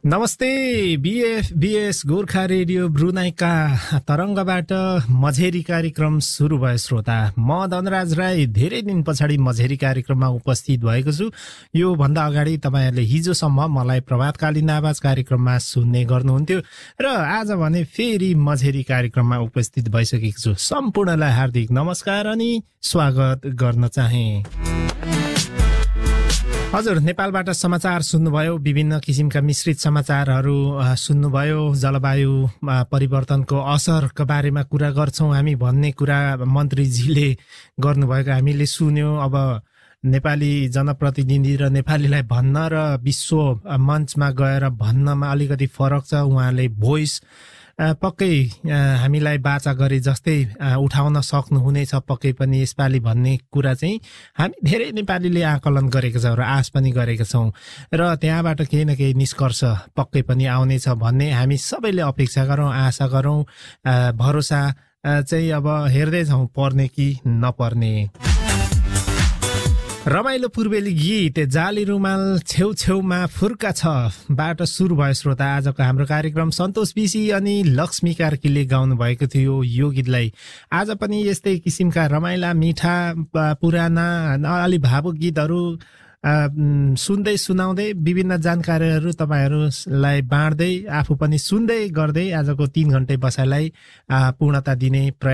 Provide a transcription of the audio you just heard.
नमस्ते BS Gorkha radio ब्रुनाईका तरङ्गबाट मझेरी कार्यक्रम सुरु भयो श्रोता। म धनराज राई धेरै दिन पछाडि मझेरी कार्यक्रममा उपस्थित भएको छु। यो भन्दा अगाडि तपाईहरुले हिजोसम्म मलाई प्रभातकालीन आवाज कार्यक्रममा सुन्ने गर्नुहुन्थ्यो र आज भने फेरि मझेरी कार्यक्रममा उपस्थित भइसकेको छु। सम्पूर्णलाई हार्दिक नमस्कार अनि स्वागत गर्न चाहे। हजुर, नेपालबाट समाचार सुन्नुभयो, विभिन्न किसिमका मिश्रित समाचारहरू सुन्नुभयो। जलवायु परिवर्तनको असरको बारेमा कुरा गर्छौं हामी भन्ने कुरा मन्त्रीजीले गर्नुभएको हामीले सुन्यौं। अब नेपाली जनप्रतिनिधि र नेपालीलाई भन्न र विश्व मञ्चमा गएर भन्नमा अलिकति फरक छ। उहाँले भोइस पक्कै हामीलाई बाचा गरे जस्तै उठाउन सक्नुहुनेछ पक्कै पनि यसपालि भन्ने कुरा चाहिँ हामी धेरै नेपालीले आकलन गरेका छौँ र आश पनि गरेका छौँ र त्यहाँबाट केही न केही निष्कर्ष पक्कै पनि आउनेछ भन्ने हामी सबैले अपेक्षा गरौँ, आशा गरौँ। भरोसा चाहिँ अब हेर्दैछौँ पर्ने कि नपर्ने। रमाइलो पूर्वेली गीत जाली रुमाल छेउछेउमा फुर्का छ बाट सुरु भयो श्रोता। आजको हाम्रो कार्यक्रम सन्तोष बिसी अनि लक्ष्मी कार्कीले गाउनु भएको थियो यो गीतलाई। आज पनि यस्तै किसिमका रमाइला मिठा पुराना अलि भावुक गीतहरू सुन्दै सुनाउँदै विभिन्न जानकारीहरू तपाईहरुलाई बाँड्दै आफू पनि सुन्दै गर्दै आजको 3 घण्टे बसाइलाई पूर्णता दिने प्रयास